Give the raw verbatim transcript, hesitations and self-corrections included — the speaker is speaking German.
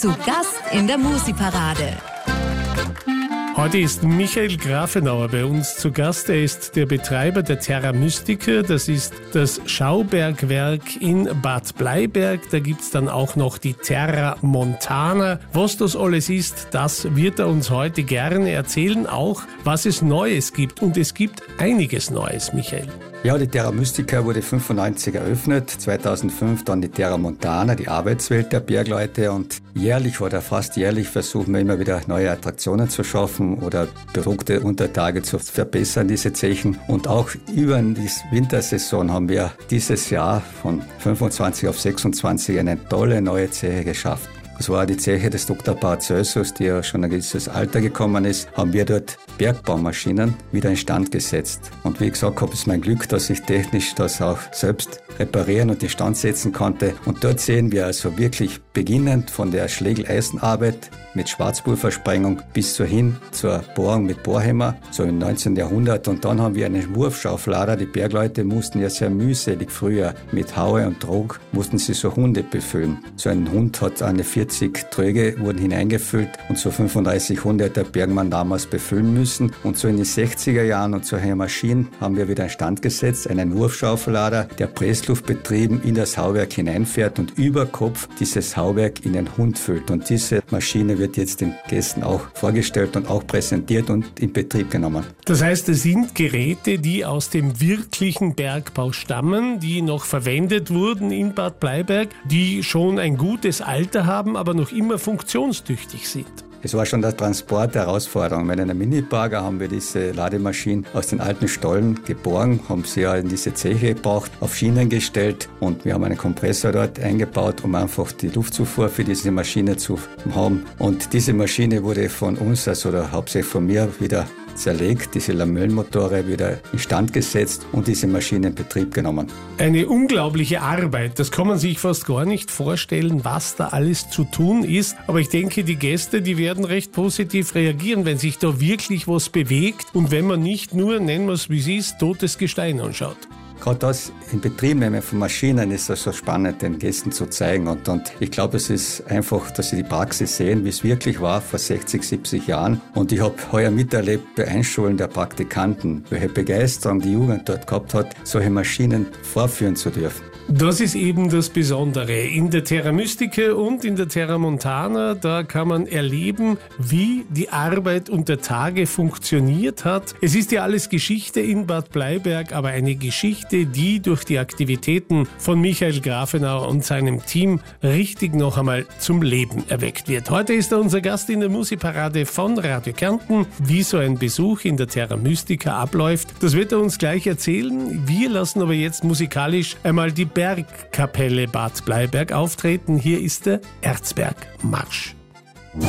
Zu Gast in der Musi-Parade. Heute ist Michael Grafenauer bei uns zu Gast. Er ist der Betreiber der Terra Mystica. Das ist das Schaubergwerk in Bad Bleiberg. Da gibt's dann auch noch die Terra Montana. Was das alles ist, das wird er uns heute gerne erzählen. Auch was es Neues gibt. Und es gibt einiges Neues, Michael. Ja, die Terra Mystica wurde fünfundneunzig eröffnet, zweitausendfünf dann die Terra Montana, die Arbeitswelt der Bergleute, und jährlich oder fast jährlich versuchen wir immer wieder neue Attraktionen zu schaffen oder bedruckte Untertage zu verbessern, diese Zechen. Und auch über die Wintersaison haben wir dieses Jahr von fünfundzwanzig auf sechsundzwanzig eine tolle neue Zeche geschafft. Das war die Zeche des Doktor Paracelsus, die ja schon ein gewisses Alter gekommen ist, haben wir dort Bergbaumaschinen wieder instand gesetzt. Und wie ich gesagt habe, ist mein Glück, dass ich technisch das auch selbst reparieren und instand setzen konnte. Und dort sehen wir also wirklich beginnend von der Schlegel-Eisenarbeit mit Schwarzpulversprengung bis zur hin zur Bohrung mit Bohrhammer, so im neunzehnten Jahrhundert. Und dann haben wir einen Wurfschauflader. Die Bergleute mussten ja sehr mühselig früher mit Haue und Trog, mussten sie so Hunde befüllen. So ein Hund hat eine vierzig Tröge, wurden hineingefüllt, und so fünfunddreißig Hunde hat der Bergmann damals befüllen müssen. Und so in den sechziger Jahren und solche Maschinen haben wir wieder instand gesetzt, einen Wurfschauflader, der pressluftbetrieben in das Hauwerk hineinfährt und über Kopf dieses Hauwerk in den Hund füllt. Und diese Maschine wird jetzt den Gästen auch vorgestellt und auch präsentiert und in Betrieb genommen. Das heißt, es sind Geräte, die aus dem wirklichen Bergbau stammen, die noch verwendet wurden in Bad Bleiberg, die schon ein gutes Alter haben, aber noch immer funktionstüchtig sind. Es war schon der Transport der Herausforderung. Mit einer Mini-Bagger haben wir diese Lademaschine aus den alten Stollen geborgen, haben sie ja in diese Zeche gebracht, auf Schienen gestellt, und wir haben einen Kompressor dort eingebaut, um einfach die Luftzufuhr für diese Maschine zu haben. Und diese Maschine wurde von uns, also oder hauptsächlich von mir, wieder zerlegt, diese Lamellen-Motore wieder instand gesetzt und diese Maschine in Betrieb genommen. Eine unglaubliche Arbeit, das kann man sich fast gar nicht vorstellen, was da alles zu tun ist. Aber ich denke, die Gäste, die werden recht positiv reagieren, wenn sich da wirklich was bewegt und wenn man nicht nur, nennen wir es wie es ist, totes Gestein anschaut. Gerade das in Betrieb nehmen von Maschinen ist das so spannend, den Gästen zu zeigen. Und, und ich glaube, es ist einfach, dass sie die Praxis sehen, wie es wirklich war vor sechzig, siebzig Jahren. Und ich habe heuer miterlebt bei Einschulen der Praktikanten, welche Begeisterung die Jugend dort gehabt hat, solche Maschinen vorführen zu dürfen. Das ist eben das Besondere. In der Terra Mystica und in der Terra Montana, da kann man erleben, wie die Arbeit unter Tage funktioniert hat. Es ist ja alles Geschichte in Bad Bleiberg, aber eine Geschichte, die durch die Aktivitäten von Michael Grafenauer und seinem Team richtig noch einmal zum Leben erweckt wird. Heute ist er unser Gast in der Musi-Parade von Radio Kärnten. Wie so ein Besuch in der Terra Mystica abläuft, das wird er uns gleich erzählen. Wir lassen aber jetzt musikalisch einmal die Bergkapelle Bad Bleiberg auftreten. Hier ist der Erzbergmarsch.